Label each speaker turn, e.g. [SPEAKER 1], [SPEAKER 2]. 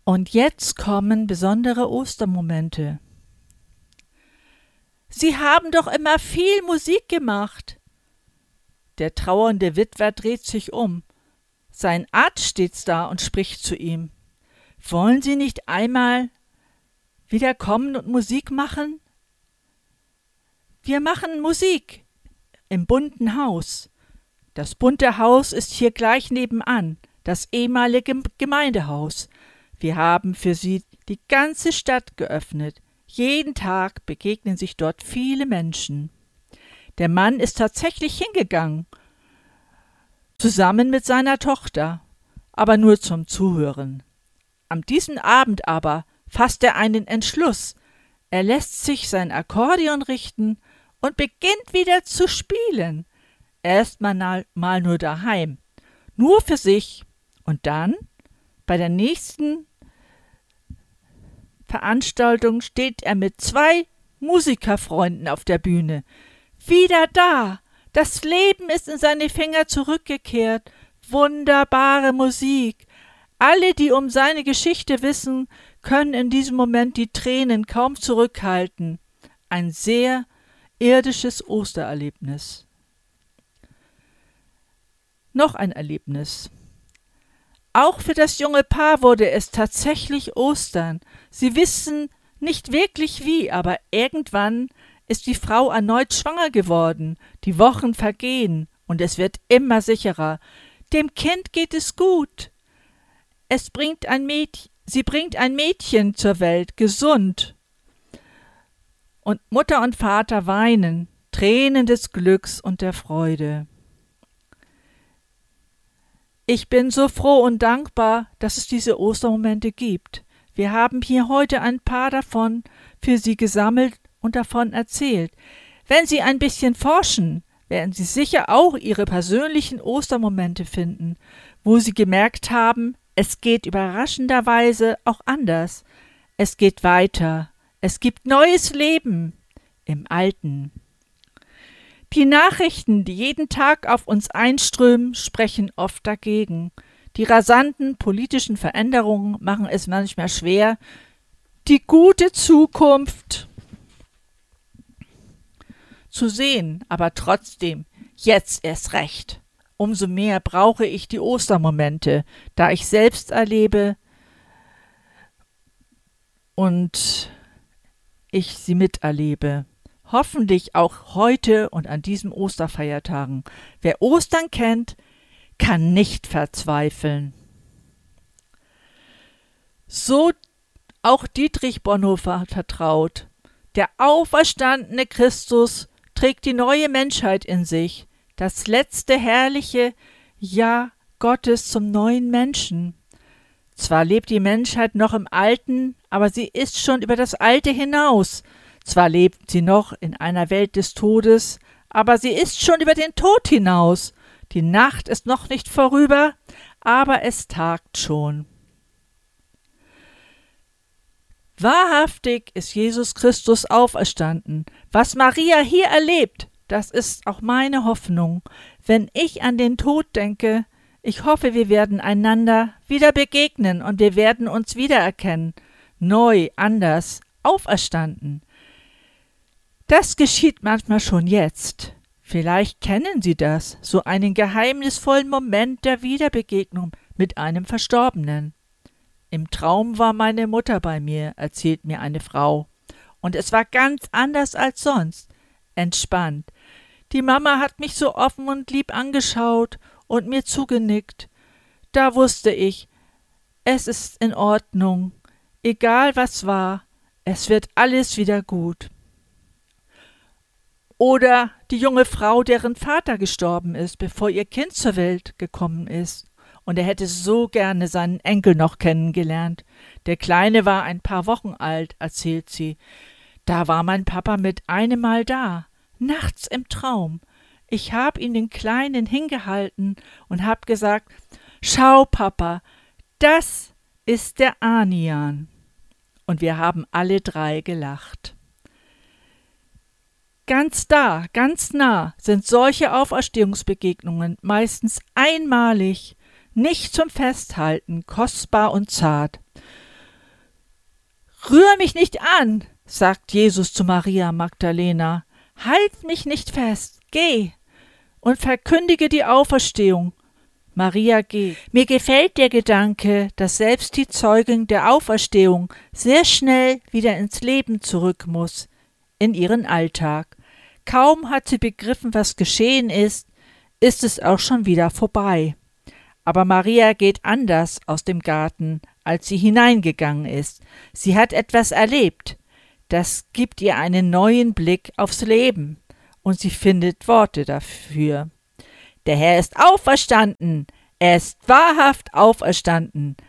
[SPEAKER 1] Und jetzt kommen besondere Ostermomente. Sie haben doch immer viel Musik gemacht. Der trauernde Witwer dreht sich um. Sein Arzt steht da und spricht zu ihm. Wollen Sie nicht einmal wieder kommen und Musik machen? Wir machen Musik im bunten Haus. Das bunte Haus ist hier gleich nebenan, das ehemalige Gemeindehaus. Wir haben für Sie die ganze Stadt geöffnet. Jeden Tag begegnen sich dort viele Menschen. Der Mann ist tatsächlich hingegangen, zusammen mit seiner Tochter, aber nur zum Zuhören. An diesem Abend aber fasst er einen Entschluss. Er lässt sich sein Akkordeon richten und beginnt wieder zu spielen. Erst mal nur daheim, nur für sich, und dann, bei der nächsten Veranstaltung, steht er mit 2 Musikerfreunden auf der Bühne. Wieder da! Das Leben ist in seine Finger zurückgekehrt. Wunderbare Musik. Alle, die um seine Geschichte wissen, können in diesem Moment die Tränen kaum zurückhalten. Ein sehr irdisches Ostererlebnis. Noch ein Erlebnis. Auch für das junge Paar wurde es tatsächlich Ostern. Sie wissen nicht wirklich wie, aber irgendwann ist die Frau erneut schwanger geworden. Die Wochen vergehen und es wird immer sicherer. Dem Kind geht es gut. Sie bringt ein Mädchen zur Welt, gesund. Und Mutter und Vater weinen, Tränen des Glücks und der Freude. Ich bin so froh und dankbar, dass es diese Ostermomente gibt. Wir haben hier heute ein paar davon für Sie gesammelt und davon erzählt. Wenn Sie ein bisschen forschen, werden Sie sicher auch Ihre persönlichen Ostermomente finden, wo Sie gemerkt haben, es geht überraschenderweise auch anders. Es geht weiter. Es gibt neues Leben im Alten. Die Nachrichten, die jeden Tag auf uns einströmen, sprechen oft dagegen. Die rasanten politischen Veränderungen machen es manchmal schwer, die gute Zukunft zu sehen, aber trotzdem, jetzt erst recht. Umso mehr brauche ich die Ostermomente, da ich selbst erlebe und ich sie miterlebe. Hoffentlich auch heute und an diesen Osterfeiertagen. Wer Ostern kennt, kann nicht verzweifeln. So auch Dietrich Bonhoeffer vertraut. Der auferstandene Christus trägt die neue Menschheit in sich, das letzte herrliche Ja Gottes zum neuen Menschen. Zwar lebt die Menschheit noch im Alten, aber sie ist schon über das Alte hinaus. Zwar lebt sie noch in einer Welt des Todes, aber sie ist schon über den Tod hinaus. Die Nacht ist noch nicht vorüber, aber es tagt schon. Wahrhaftig ist Jesus Christus auferstanden. Was Maria hier erlebt, das ist auch meine Hoffnung. Wenn ich an den Tod denke, ich hoffe, wir werden einander wieder begegnen und wir werden uns wiedererkennen. Neu, anders, auferstanden. Das geschieht manchmal schon jetzt. Vielleicht kennen Sie das, so einen geheimnisvollen Moment der Wiederbegegnung mit einem Verstorbenen. Im Traum war meine Mutter bei mir, erzählt mir eine Frau. Und es war ganz anders als sonst, entspannt. Die Mama hat mich so offen und lieb angeschaut und mir zugenickt. Da wusste ich, es ist in Ordnung, egal was war, es wird alles wieder gut. Oder die junge Frau, deren Vater gestorben ist, bevor ihr Kind zur Welt gekommen ist. Und er hätte so gerne seinen Enkel noch kennengelernt. Der Kleine war ein paar Wochen alt, erzählt sie. Da war mein Papa mit einem Mal da, nachts im Traum. Ich hab ihn den Kleinen hingehalten und hab gesagt, schau, Papa, das ist der Anian. Und wir haben alle 3 gelacht. Ganz nah sind solche Auferstehungsbegegnungen meistens einmalig, nicht zum Festhalten, kostbar und zart. Rühr mich nicht an, sagt Jesus zu Maria Magdalena. Halt mich nicht fest, geh und verkündige die Auferstehung. Maria geht. Mir gefällt der Gedanke, dass selbst die Zeugin der Auferstehung sehr schnell wieder ins Leben zurück muss, in ihren Alltag. Kaum hat sie begriffen, was geschehen ist es auch schon wieder vorbei. Aber Maria geht anders aus dem Garten, als sie hineingegangen ist. Sie hat etwas erlebt. Das gibt ihr einen neuen Blick aufs Leben. Und sie findet Worte dafür. Der Herr ist auferstanden. Er ist wahrhaft auferstanden.